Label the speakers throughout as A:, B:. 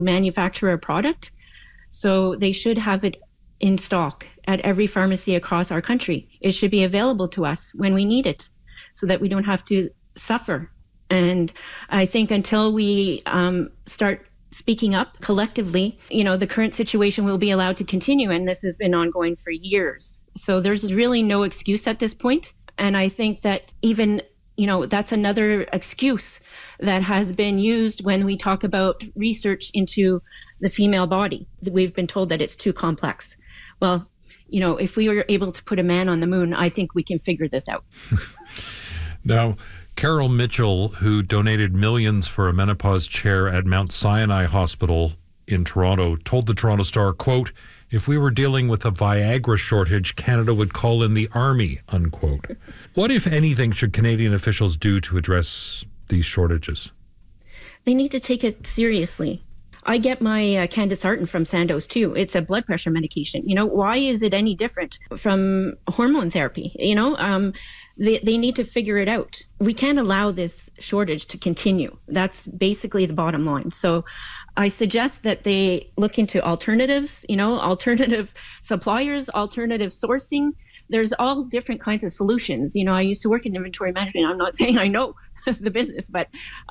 A: manufacture a product. So they should have it in stock at every pharmacy across our country. It should be available to us when we need it so that we don't have to suffer. And I think until we start speaking up collectively, the current situation will be allowed to continue. And this has been ongoing for years. So there's really no excuse at this point. And I think that even, that's another excuse that has been used when we talk about research into the female body. We've been told that it's too complex. Well, if we were able to put a man on the moon, I think we can figure this out.
B: Now, Carol Mitchell, who donated millions for a menopause chair at Mount Sinai Hospital in Toronto, told the Toronto Star, quote, "If we were dealing with a Viagra shortage, Canada would call in the army," unquote. What, if anything, should Canadian officials do to address these shortages?
A: They need to take it seriously. I get my Candesartan from Sandoz too. It's a blood pressure medication. Why is it any different from hormone therapy? They need to figure it out. We can't allow this shortage to continue. That's basically the bottom line. So I suggest that they look into alternatives, alternative suppliers, alternative sourcing. There's all different kinds of solutions. I used to work in inventory management. I'm not saying I know the business, but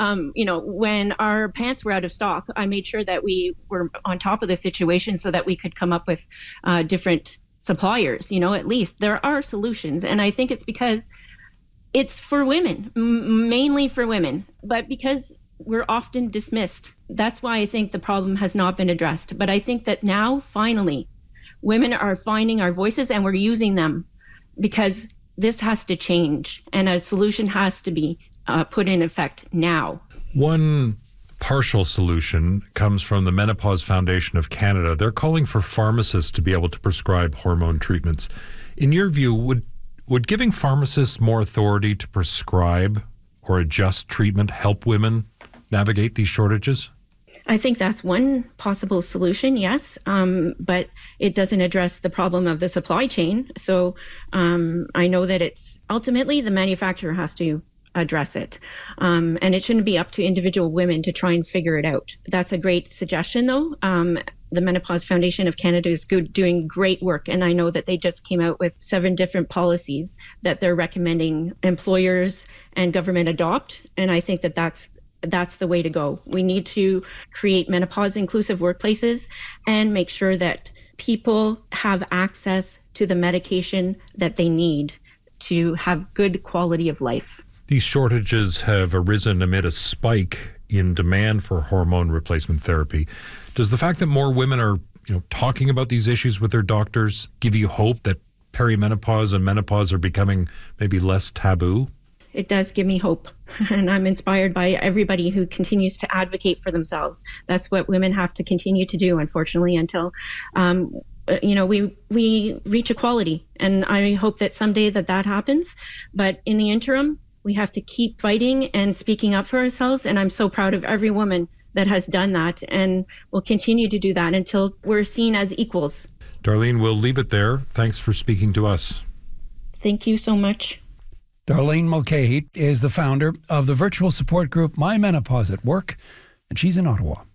A: when our pants were out of stock, I made sure that we were on top of the situation so that we could come up with different suppliers. At least there are solutions, and I think it's because it's for women, mainly for women, but because we're often dismissed. That's why I think the problem has not been addressed. But I think that now, finally, women are finding our voices and we're using them, because this has to change and a solution has to be put in effect now.
B: One partial solution comes from the Menopause Foundation of Canada. They're calling for pharmacists to be able to prescribe hormone treatments. In your view, would giving pharmacists more authority to prescribe or adjust treatment help women navigate these shortages?
A: I think that's one possible solution, yes, but it doesn't address the problem of the supply chain. So I know that it's ultimately the manufacturer has to address it. And it shouldn't be up to individual women to try and figure it out. That's a great suggestion, though. The Menopause Foundation of Canada is doing great work. And I know that they just came out with 7 different policies that they're recommending employers and government adopt. And I think that that's the way to go. We need to create menopause inclusive workplaces and make sure that people have access to the medication that they need to have good quality of life.
B: These shortages have arisen amid a spike in demand for hormone replacement therapy. Does the fact that more women are, talking about these issues with their doctors give you hope that perimenopause and menopause are becoming maybe less taboo?
A: It does give me hope. And I'm inspired by everybody who continues to advocate for themselves. That's what women have to continue to do, unfortunately, until we reach equality. And I hope that someday that happens. But in the interim, we have to keep fighting and speaking up for ourselves. And I'm so proud of every woman that has done that and will continue to do that until we're seen as equals.
B: Darlene, we'll leave it there. Thanks for speaking to us.
A: Thank you so much.
C: Darlene Mulcahy is the founder of the virtual support group My Menopause at Work, and she's in Ottawa.